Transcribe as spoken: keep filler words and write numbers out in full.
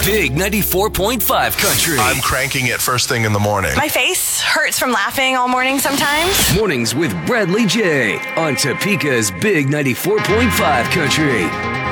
Big ninety-four point five Country. I'm cranking it first thing in the morning. My face hurts from laughing all morning sometimes. Mornings with Bradley J on Topeka's Big ninety-four point five Country.